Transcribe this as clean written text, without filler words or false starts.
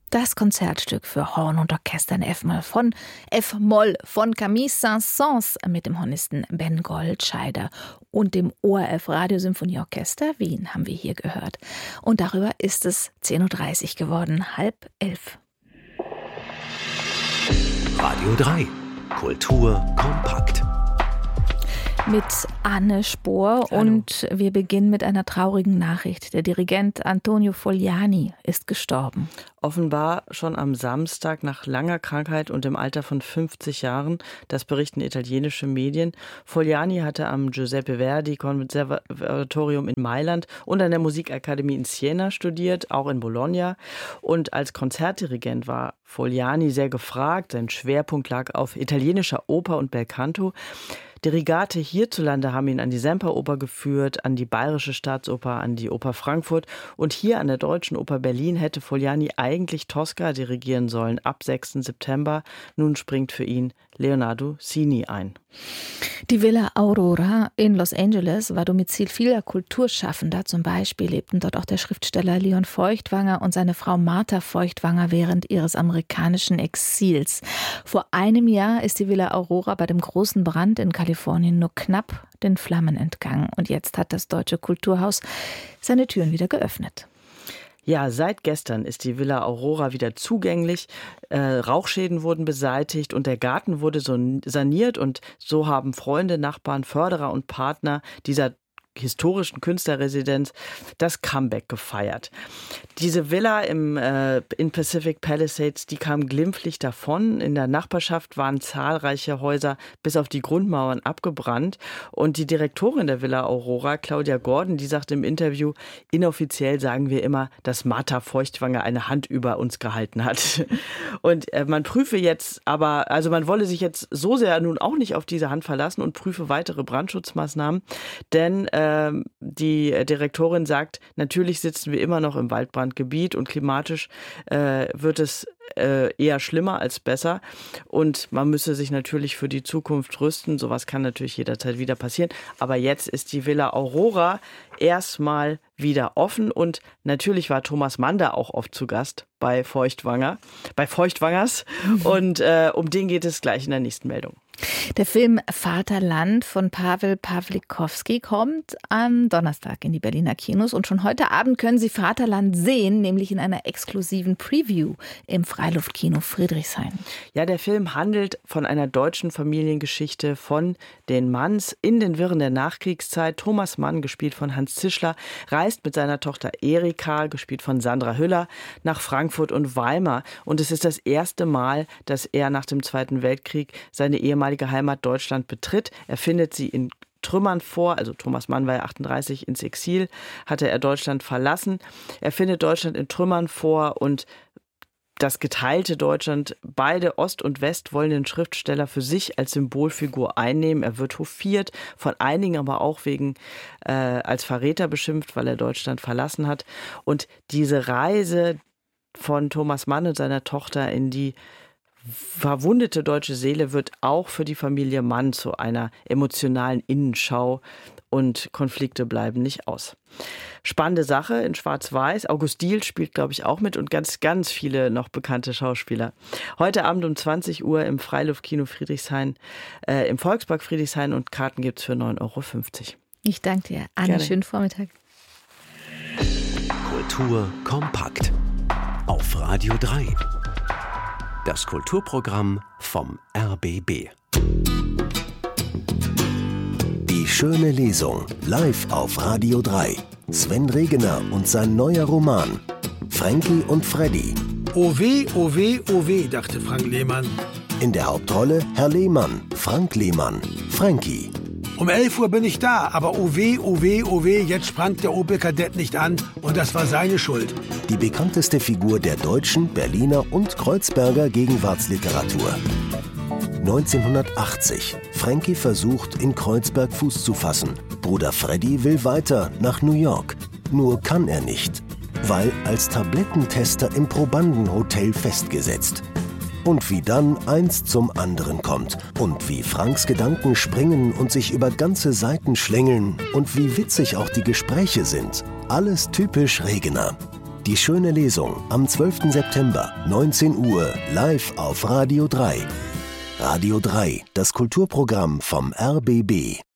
Das Konzertstück für Horn und Orchester in F-Moll von Camille Saint-Saëns mit dem Hornisten Ben Goldscheider und dem ORF Radiosymphonieorchester Wien haben wir hier gehört. Und darüber ist es 10.30 Uhr geworden, 10:30. Radio 3. Kultur kompakt. Mit Anne Spohr. Hallo. Und wir beginnen mit einer traurigen Nachricht. Der Dirigent Antonio Fogliani ist gestorben. Offenbar schon am Samstag nach langer Krankheit und im Alter von 50 Jahren, das berichten italienische Medien. Fogliani hatte am Giuseppe Verdi Konservatorium in Mailand und an der Musikakademie in Siena studiert, auch in Bologna. Und als Konzertdirigent war Fogliani sehr gefragt. Sein Schwerpunkt lag auf italienischer Oper und Belcanto. Dirigate hierzulande haben ihn an die Semperoper geführt, an die Bayerische Staatsoper, an die Oper Frankfurt. Und hier an der Deutschen Oper Berlin hätte Fogliani eigentlich Tosca dirigieren sollen ab 6. September. Nun springt für ihn Leonardo Sini ein. Die Villa Aurora in Los Angeles war Domizil vieler Kulturschaffender. Zum Beispiel lebten dort auch der Schriftsteller Leon Feuchtwanger und seine Frau Martha Feuchtwanger während ihres amerikanischen Exils. Vor einem Jahr ist die Villa Aurora bei dem großen Brand in Kalifornien nur knapp den Flammen entgangen. Und jetzt hat das Deutsche Kulturhaus seine Türen wieder geöffnet. Ja, seit gestern ist die Villa Aurora wieder zugänglich. Rauchschäden wurden beseitigt und der Garten wurde saniert. Und so haben Freunde, Nachbarn, Förderer und Partner dieser historischen Künstlerresidenz das Comeback gefeiert. Diese Villa in Pacific Palisades, die kam glimpflich davon. In der Nachbarschaft waren zahlreiche Häuser bis auf die Grundmauern abgebrannt. Und die Direktorin der Villa Aurora, Claudia Gordon, die sagte im Interview, inoffiziell sagen wir immer, dass Martha Feuchtwanger eine Hand über uns gehalten hat. Und man prüfe jetzt aber, also man wolle sich jetzt so sehr nun auch nicht auf diese Hand verlassen und prüfe weitere Brandschutzmaßnahmen, denn die Direktorin sagt, natürlich sitzen wir immer noch im Waldbrandgebiet und klimatisch wird es eher schlimmer als besser und man müsse sich natürlich für die Zukunft rüsten. Sowas kann natürlich jederzeit wieder passieren. Aber jetzt ist die Villa Aurora erstmal wieder offen und natürlich war Thomas Mann da auch oft zu Gast bei Feuchtwangers und um den geht es gleich in der nächsten Meldung. Der Film Vaterland von Paweł Pawlikowski kommt am Donnerstag in die Berliner Kinos und schon heute Abend können Sie Vaterland sehen, nämlich in einer exklusiven Preview im Freiluftkino Friedrichshain. Ja, der Film handelt von einer deutschen Familiengeschichte von den Manns in den Wirren der Nachkriegszeit. Thomas Mann, gespielt von Hans Zischler, reist mit seiner Tochter Erika, gespielt von Sandra Hüller, nach Frankfurt und Weimar. Und es ist das erste Mal, dass er nach dem Zweiten Weltkrieg seine ehemalige Heimat Deutschland betritt. Er findet sie in Trümmern vor, also Thomas Mann war ja 38 ins Exil, hatte er Deutschland verlassen. Er findet Deutschland in Trümmern vor und das geteilte Deutschland, beide Ost und West wollen den Schriftsteller für sich als Symbolfigur einnehmen. Er wird hofiert, von einigen aber auch wegen als Verräter beschimpft, weil er Deutschland verlassen hat. Und diese Reise von Thomas Mann und seiner Tochter in die verwundete deutsche Seele wird auch für die Familie Mann zu einer emotionalen Innenschau und Konflikte bleiben nicht aus. Spannende Sache in Schwarz-Weiß. August Diehl spielt, glaube ich, auch mit und ganz, ganz viele noch bekannte Schauspieler. Heute Abend um 20 Uhr im Freiluftkino Friedrichshain, im Volkspark Friedrichshain und Karten gibt es für 9,50 €. Ich danke dir. Anne, Gerne. schönen Vormittag. Kultur kompakt. Auf Radio 3. Das Kulturprogramm vom RBB. Die schöne Lesung, live auf Radio 3. Sven Regener und sein neuer Roman. Frankie und Freddy. Oh weh, oh weh, oh weh, dachte Frank Lehmann. In der Hauptrolle Herr Lehmann, Frank Lehmann, Frankie. Um 11 Uhr bin ich da, aber oh weh, oh weh, oh weh, jetzt sprang der Opel Kadett nicht an und das war seine Schuld. Die bekannteste Figur der deutschen, Berliner und Kreuzberger Gegenwartsliteratur. 1980. Frankie versucht, in Kreuzberg Fuß zu fassen. Bruder Freddy will weiter nach New York. Nur kann er nicht, weil als Tablettentester im Probandenhotel festgesetzt. Und wie dann eins zum anderen kommt. Und wie Franks Gedanken springen und sich über ganze Seiten schlängeln. Und wie witzig auch die Gespräche sind. Alles typisch Regener. Die schöne Lesung am 12. September, 19 Uhr, live auf Radio 3. Radio 3, das Kulturprogramm vom RBB.